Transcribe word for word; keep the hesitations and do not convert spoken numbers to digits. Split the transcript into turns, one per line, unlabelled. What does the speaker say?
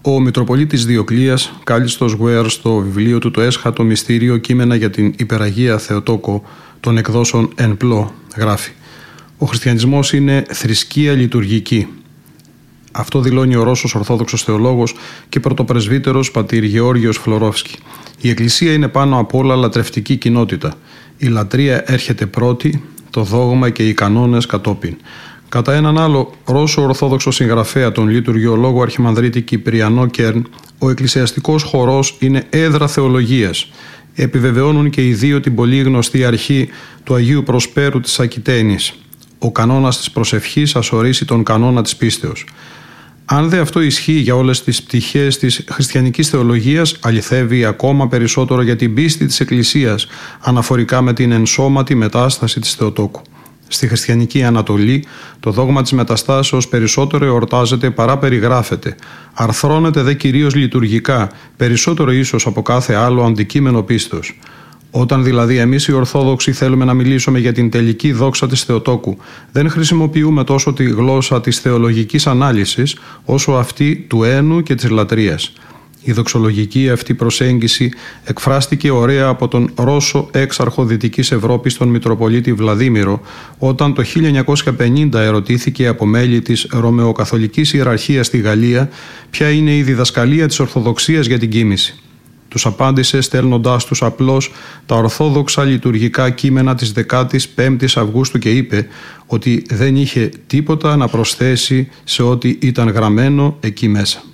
Ο Μητροπολίτης Διοκλείας, Κάλιστος Γουέρ, στο βιβλίο του «Το έσχατο μυστήριο, κείμενα για την υπεραγία Θεοτόκο» των εκδόσεων Εν Πλώ, γράφει: «Ο χριστιανισμός είναι θρησκεία λειτουργική». Αυτό δηλώνει ο Ρώσος Ορθόδοξος θεολόγος και πρωτοπρεσβύτερος πατήρ Γεώργιος Φλωρόφσκι. Η Εκκλησία είναι πάνω απ' όλα λατρευτική κοινότητα. Η λατρεία έρχεται πρώτη, το δόγμα και οι κανόνες κατόπιν. Κατά έναν άλλο Ρώσο Ορθόδοξο συγγραφέα, τον λειτουργιολόγο Αρχιμανδρίτη Κυπριανό Κέρν, ο εκκλησιαστικός χορός είναι έδρα θεολογίας. Επιβεβαιώνουν και οι δύο την πολύ γνωστή αρχή του Αγίου Προσπέρου της Ακιταίνης. Ο κανόνας της προσευχής ας ορίσει τον κανόνα της πίστεως. Αν δε αυτό ισχύει για όλες τις πτυχές της χριστιανικής θεολογίας, αληθεύει ακόμα περισσότερο για την πίστη της Εκκλησίας αναφορικά με την ενσώματη μετάσταση της Θεοτόκου. Στη χριστιανική Ανατολή, το δόγμα της μεταστάσεως περισσότερο εορτάζεται παρά περιγράφεται. Αρθρώνεται δε κυρίως λειτουργικά, περισσότερο ίσως από κάθε άλλο αντικείμενο πίστεως. Όταν δηλαδή εμείς οι Ορθόδοξοι θέλουμε να μιλήσουμε για την τελική δόξα της Θεοτόκου, δεν χρησιμοποιούμε τόσο τη γλώσσα της θεολογικής ανάλυσης, όσο αυτή του ένου και της λατρείας. Η δοξολογική αυτή προσέγγιση εκφράστηκε ωραία από τον Ρώσο έξαρχο Δυτικής Ευρώπης, τον Μητροπολίτη Βλαδίμηρο, όταν το χίλια εννιακόσια πενήντα ερωτήθηκε από μέλη της Ρωμαιοκαθολικής Ιεραρχίας στη Γαλλία ποια είναι η διδασκαλία της Ορθοδοξίας για την κοίμηση. Τους απάντησε στέλνοντάς τους απλώς τα ορθόδοξα λειτουργικά κείμενα της δεκάτης πέμπτης Αυγούστου και είπε ότι δεν είχε τίποτα να προσθέσει σε ό,τι ήταν γραμμένο εκεί μέσα.